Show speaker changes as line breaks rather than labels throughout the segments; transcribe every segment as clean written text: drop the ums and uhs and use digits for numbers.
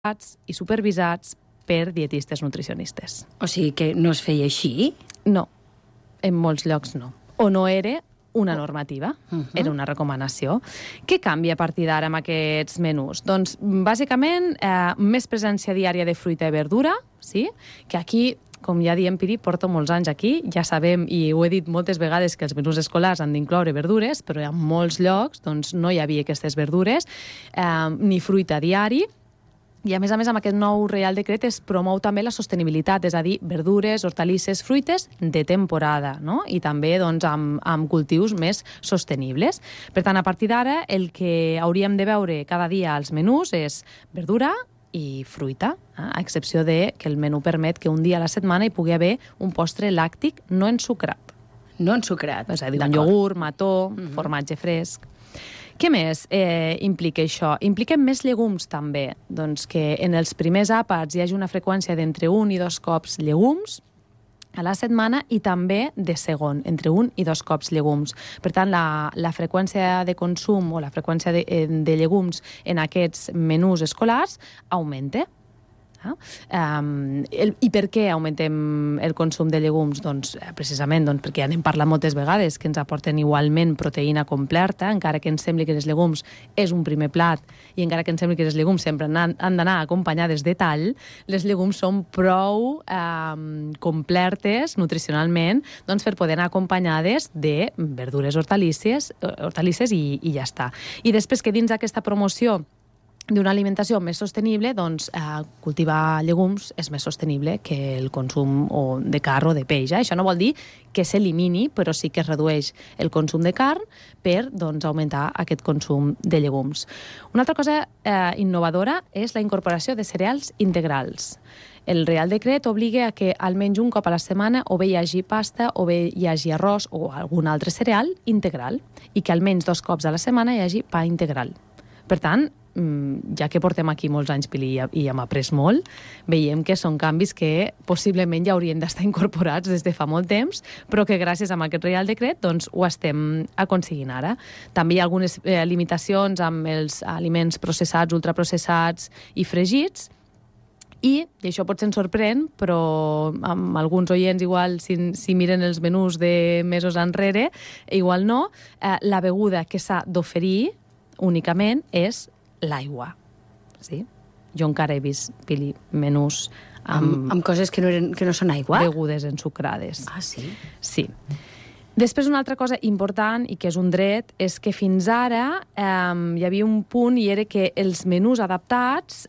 i supervisats per dietistes nutricionistes.
O sigui que no es feia així?
No, en molts llocs no. O no era una normativa, era una recomanació. Què canvia a partir d'ara amb aquests menús? Doncs, bàsicament, més presència diària de fruita i verdura, sí? Que aquí, com ja diem, Piri, porto molts anys aquí, ja sabem, i ho he dit moltes vegades, que els menús escolars han d'incloure verdures, però en molts llocs doncs, no hi havia aquestes verdures, ni fruita diari. I, a més, amb aquest nou Reial Decret es promou també la sostenibilitat, és a dir, verdures, hortalisses, fruites de temporada, no? I també doncs, amb cultius més sostenibles. Per tant, a partir d'ara, el que hauríem de veure cada dia als menús és verdura i fruita, a excepció de que el menú permet que un dia a la setmana hi pugui haver un postre làctic no ensucrat.
No ensucrat.
És a dir, un iogurt, mató, formatge fresc. Què més implica això? Implica més llegums, també. Doncs que en els primers àpats hi hagi una freqüència d'entre 1 i 2 cops llegums a la setmana i també de segon, entre 1 i 2 cops llegums. Per tant, la freqüència de consum o la freqüència de llegums en aquests menús escolars augmenta. I per què augmentem el consum de llegums? Doncs precisament perquè ja n'hem parlat moltes vegades, que ens aporten igualment proteïna completa, encara que ens sembli que els llegums és un primer plat i encara que ens sembli que els llegums sempre han d'anar acompanyades de tall, les llegums són prou completes nutricionalment doncs, per poder anar acompanyades de verdures hortalisses i ja està. I després que dins d'aquesta promoció d'una alimentació més sostenible, doncs cultivar llegums és més sostenible que el consum de carn o de peix. Això no vol dir que s'elimini, però sí que es redueix el consum de carn per augmentar aquest consum de llegums. Una altra cosa innovadora és la incorporació de cereals integrals. El Reial Decret obliga a que almenys un cop a la setmana o bé hi hagi pasta o bé hi hagi arròs o algun altre cereal integral i que almenys 2 cops a la setmana hi hagi pa integral. Per tant, ja que portem aquí molts anys, Pili, i hem après molt, veiem que són canvis que possiblement ja haurien d'estar incorporats des de fa molt temps, però que gràcies a aquest Reial Decret doncs, ho estem aconseguint ara. També hi ha algunes limitacions amb els aliments processats, ultraprocessats i fregits, i això potser ens sorprèn, però amb alguns oients igual, si miren els menús de mesos enrere, igual no, la beguda que s'ha d'oferir únicament és l'aigua. Sí? Jo encara he vist, Pili, menús
amb coses que no són aigua?
Begudes ensucrades.
Ah, sí?
Sí. Després, una altra cosa important, i que és un dret, és que fins ara hi havia un punt i era que els menús adaptats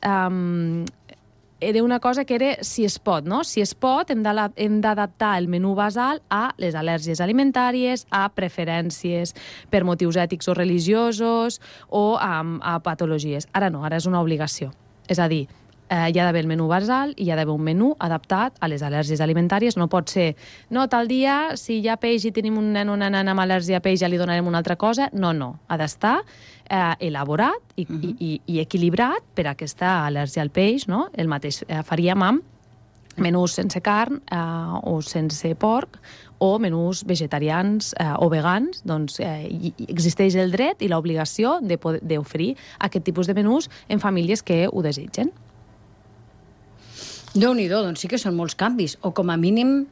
era una cosa que era si es pot, no? Si es pot, hem d'adaptar el menú basal a les al·lèrgies alimentàries, a preferències per motius ètics o religiosos o a patologies. Ara no, ara és una obligació. És a dir, hi ha d'haver el menú basal i hi ha d'haver un menú adaptat a les al·lèrgies alimentàries. No pot ser, no, tal dia, si hi ha peix i tenim un nen o una nena amb al·lèrgia a peix ja li donarem una altra cosa. No, no. Ha d'estar elaborat i equilibrat per a aquesta al·lèrgia al peix, no? El mateix faríem amb menús sense carn o sense porc o menús vegetarians o vegans. Doncs existeix el dret i l'obligació d'oferir aquest tipus de menús en famílies que ho desitgen.
Déu-n'hi-do, doncs sí que són molts canvis, o com a mínim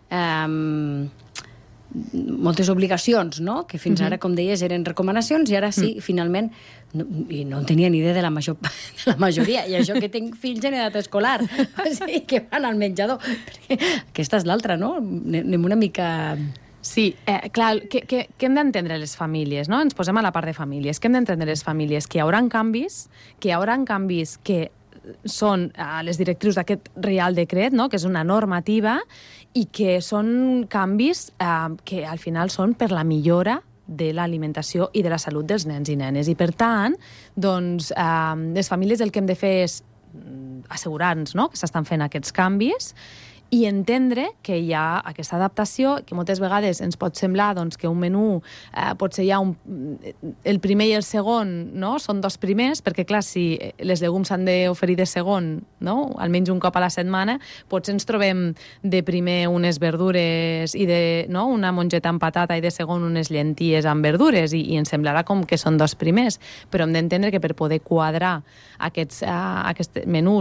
moltes obligacions, no? Que fins ara, com deies, eren recomanacions i ara sí, finalment, i no en tenia ni idea de la majoria, i això que tinc fills en edat escolar, o sigui, que van al menjador. Aquesta és l'altra, no? Anem una mica...
Sí, clar, què hem d'entendre les famílies, no? Ens posem a la part de famílies. Què hem d'entendre les famílies? Que hi haurà canvis que són les directrius d'aquest Reial Decret, no? Que és una normativa i que són canvis que al final són per la millora de l'alimentació i de la salut dels nens i nenes. I per tant, doncs, les famílies el que hem de fer és assegurar-nos, no? Que s'estan fent aquests canvis i entendre que hi ha aquesta adaptació, que moltes vegades ens pot semblar doncs, que un menú potser hi ha el primer i el segon, no? Són dos primers, perquè clar, si les llegums s'han d'oferir de segon, no? Almenys un cop a la setmana, potser ens trobem de primer unes verdures i no? Una mongeta amb patata i de segon unes llenties amb verdures i ens semblarà com que són dos primers, però hem d'entendre que per poder quadrar aquests menús